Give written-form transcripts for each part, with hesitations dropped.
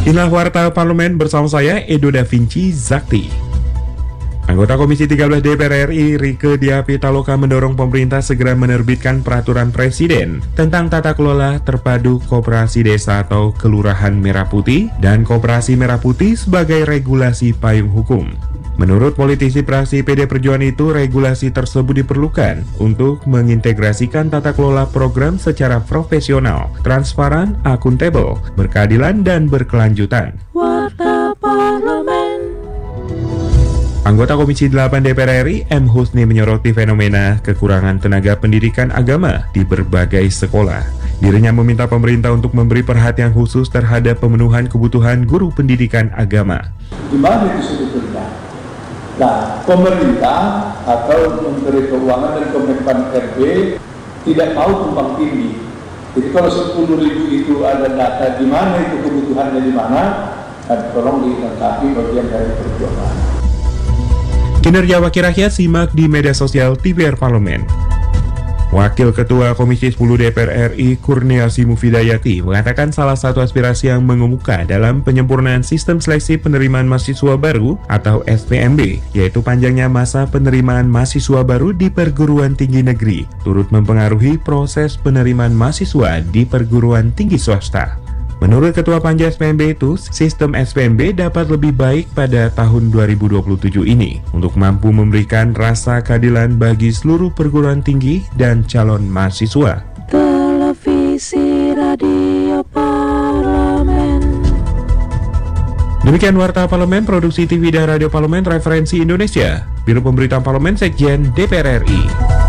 Inilah Warta Parlemen bersama saya, Edo Da Vinci Zakti. Anggota Komisi 13 DPR RI, Rieke Diah Pitaloka mendorong pemerintah segera menerbitkan peraturan presiden tentang tata kelola terpadu koperasi desa atau Kelurahan Merah Putih dan Koperasi Merah Putih sebagai regulasi payung hukum. Menurut politisi praksi PD Perjuangan itu, regulasi tersebut diperlukan untuk mengintegrasikan tata kelola program secara profesional, transparan, akuntabel, berkeadilan, dan berkelanjutan. Warta Parlemen. Anggota Komisi 8 DPR RI, M. Husni menyoroti fenomena kekurangan tenaga pendidikan agama di berbagai sekolah. Dirinya meminta pemerintah untuk memberi perhatian khusus terhadap pemenuhan kebutuhan guru pendidikan agama. Di mana itu sebetulnya? Nah, pemerintah atau Menteri Keuangan dan Kemenpan RB tidak mau tumpang tindih. Jadi kalau 10.000 itu ada data di mana itu kebutuhannya di mana, dan tolong dilengkapi bagian dari perjuangan. Kinerja Wakil Rakyat simak di media sosial TVR Parlemen. Wakil Ketua Komisi 10 DPR RI Kurniasi Mufidayati mengatakan salah satu aspirasi yang mengemuka dalam penyempurnaan sistem seleksi penerimaan mahasiswa baru atau SPMB, yaitu panjangnya masa penerimaan mahasiswa baru di perguruan tinggi negeri, turut mempengaruhi proses penerimaan mahasiswa di perguruan tinggi swasta. Menurut Ketua Panja SPMB itu, sistem SPMB dapat lebih baik pada tahun 2027 ini untuk mampu memberikan rasa keadilan bagi seluruh perguruan tinggi dan calon mahasiswa. Televisi Radio Parlemen. Demikian Warta Parlemen, produksi TV dan Radio Parlemen Referensi Indonesia, Biro Pemberitaan Parlemen Sekjen DPR RI.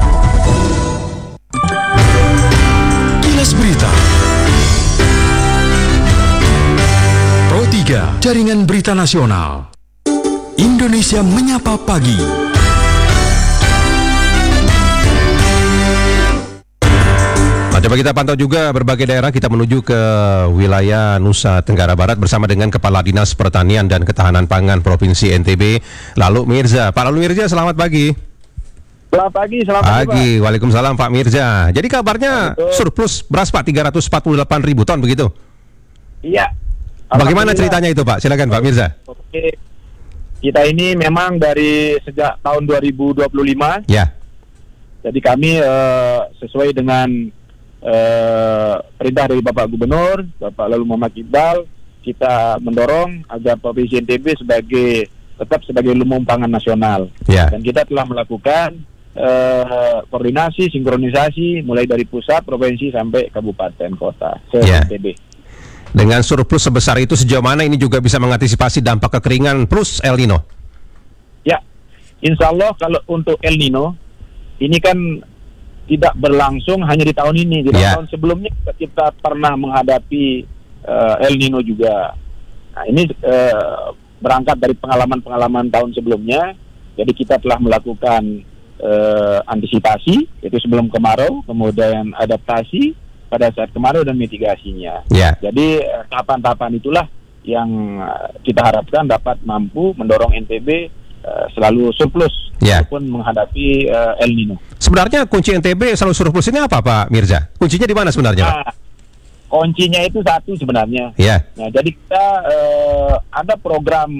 Kilas Berita. Pro 3, Jaringan Berita Nasional. Indonesia Menyapa Pagi. Coba kita pantau juga berbagai daerah. Kita menuju ke wilayah Nusa Tenggara Barat bersama dengan Kepala Dinas Pertanian dan Ketahanan Pangan Provinsi NTB, Lalu Mirza. Pak Lalu Mirza, selamat pagi. Selamat pagi, Pagi. Waalaikumsalam Pak Mirza. Jadi kabarnya surplus beras Pak 348.000 ton begitu? Iya. Bagaimana ceritanya itu Pak? Silakan Pak Mirza. Oke. Kita ini memang dari sejak tahun 2025. Ya. Jadi kami sesuai dengan perintah dari Bapak Gubernur, Bapak Lalu Muhammad Iqbal, kita mendorong agar Provinsi NTB tetap sebagai lumbung pangan nasional. Ya. Dan kita telah melakukan koordinasi, sinkronisasi mulai dari pusat, provinsi sampai kabupaten kota se-NTB. Dengan surplus sebesar itu sejauh mana ini juga bisa mengantisipasi dampak kekeringan plus El Nino? Ya, insya Allah kalau untuk El Nino ini kan tidak berlangsung hanya di tahun ini. Di tahun sebelumnya kita pernah menghadapi El Nino juga. Nah ini berangkat dari pengalaman-pengalaman tahun sebelumnya. Jadi kita telah melakukan antisipasi, yaitu sebelum kemarau, kemudian adaptasi pada saat kemarau dan mitigasinya. Jadi tahapan-tahapan itulah yang kita harapkan dapat mampu mendorong NTB selalu surplus walaupun menghadapi El Nino. Sebenarnya kunci NTB selalu surplus ini apa Pak Mirza? Kuncinya di mana sebenarnya Pak? Kuncinya itu satu sebenarnya. Nah, jadi kita ada program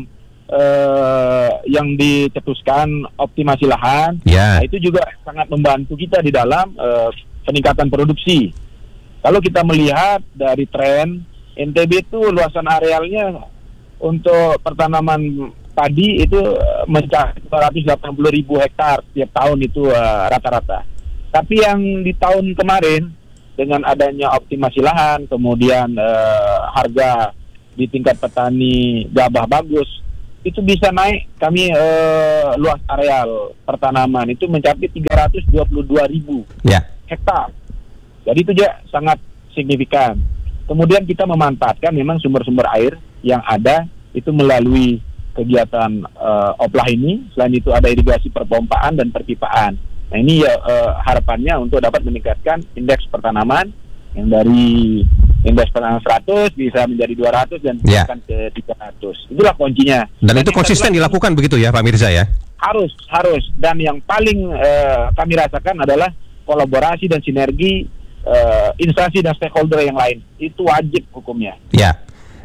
yang dicetuskan optimasi lahan. Nah, itu juga sangat membantu kita di dalam peningkatan produksi. Kalau kita melihat dari tren NTB itu luasan arealnya untuk pertanaman padi itu mencapai 280.000 hektar tiap tahun itu rata-rata. Tapi yang di tahun kemarin dengan adanya optimasi lahan, kemudian harga di tingkat petani gabah bagus, itu bisa naik kami luas areal pertanaman itu mencapai 322.000 hektar. Jadi itu juga sangat signifikan. Kemudian kita memanfaatkan memang sumber-sumber air yang ada itu melalui kegiatan oplah ini. Selain itu ada irigasi perpompaan dan perpipaan. Nah ini harapannya untuk dapat meningkatkan indeks pertanaman yang dari indeks pertanaman 100 bisa menjadi 200 dan bahkan ke 300. Itulah kuncinya. Dan itu konsisten dilakukan begitu ya Pak Mirza ya? Harus. Dan yang paling kami rasakan adalah kolaborasi dan sinergi instansi dan stakeholder yang lain. Itu wajib hukumnya.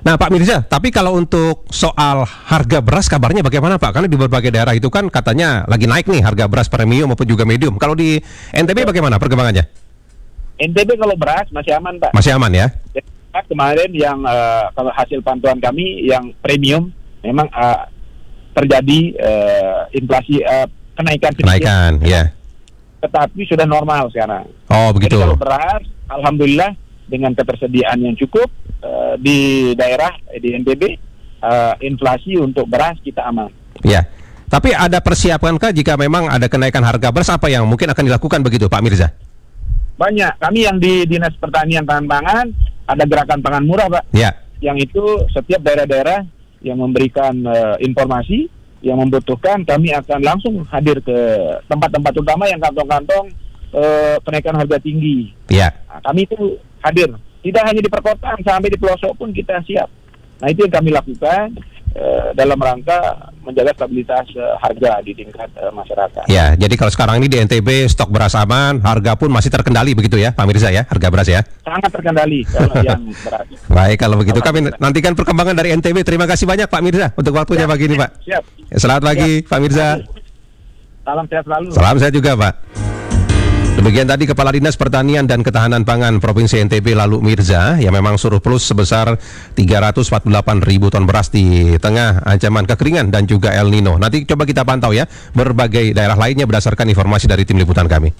Nah Pak Mirza, tapi kalau untuk soal harga beras kabarnya bagaimana Pak? Karena di berbagai daerah itu kan katanya lagi naik nih harga beras premium maupun juga medium. Kalau di NTB bagaimana perkembangannya? NTB kalau beras masih aman Pak. Masih aman ya? Kemarin yang kalau hasil pantauan kami yang premium memang terjadi inflasi kenaikan sedikit. Kenaikan, ya. Tetapi sudah normal sekarang. Oh begitu. Jadi kalau beras, alhamdulillah dengan ketersediaan yang cukup di daerah di NTB, inflasi untuk beras kita aman. Ya. Tapi ada persiapankah jika memang ada kenaikan harga beras, apa yang mungkin akan dilakukan begitu Pak Mirza? Banyak. Kami yang di Dinas Pertanian Pangan ada gerakan pangan murah Pak. Ya. Yang itu setiap daerah-daerah yang memberikan informasi yang membutuhkan, kami akan langsung hadir ke tempat-tempat utama yang kantong-kantong kenaikan harga tinggi. Ya. Nah, kami itu hadir. Tidak hanya di perkotaan, sampai di pelosok pun kita siap. Nah itu yang kami lakukan dalam rangka menjaga stabilitas harga di tingkat masyarakat. Ya, jadi kalau sekarang ini di NTB stok beras aman, harga pun masih terkendali begitu ya Pak Mirza ya, harga beras ya? Sangat terkendali kalau yang beras. Baik, kalau begitu kami nantikan perkembangan dari NTB. Terima kasih banyak Pak Mirza untuk waktunya pagi ini Pak. Siap. Selamat pagi Pak Mirza. Salam sehat selalu. Salam sehat juga Pak. Demikian tadi Kepala Dinas Pertanian dan Ketahanan Pangan Provinsi NTB Lalu Mirza yang memang surplus sebesar 348.000 ton beras di tengah ancaman kekeringan dan juga El Nino. Nanti coba kita pantau ya berbagai daerah lainnya berdasarkan informasi dari tim liputan kami.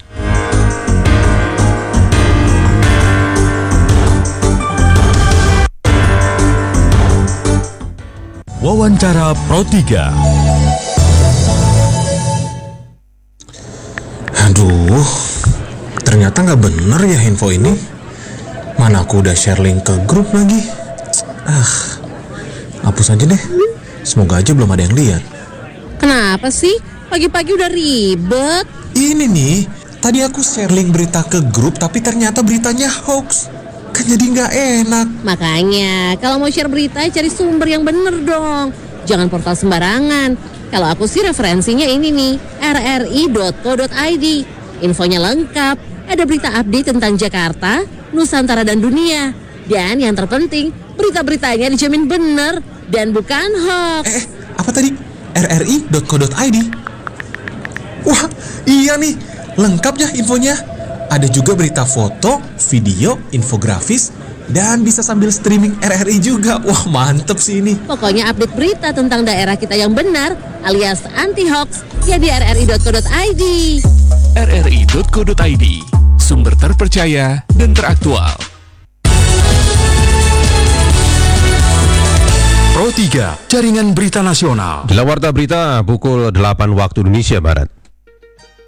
Wawancara Pro 3. Aduh, ternyata nggak bener ya info ini. Mana aku udah share link ke grup lagi. Hapus aja deh. Semoga aja belum ada yang lihat. Kenapa sih? Pagi-pagi udah ribet. Ini nih, tadi aku share link berita ke grup tapi ternyata beritanya hoax. Kan jadi nggak enak. Makanya, kalau mau share berita cari sumber yang bener dong. Jangan portal sembarangan. Kalau aku sih referensinya ini nih, rri.co.id. Infonya lengkap, ada berita update tentang Jakarta, Nusantara dan dunia. Dan yang terpenting, berita-beritanya dijamin bener dan bukan hoax. Apa tadi? rri.co.id. Wah, iya nih, lengkap ya infonya. Ada juga berita foto, video, infografis, dan bisa sambil streaming RRI juga. Wah, mantep sih ini. Pokoknya update berita tentang daerah kita yang benar alias anti-hoax ya di rri.co.id. rri.co.id, sumber terpercaya dan teraktual. Pro 3, Jaringan Berita Nasional. Jelang warta berita pukul 8 waktu Indonesia Barat.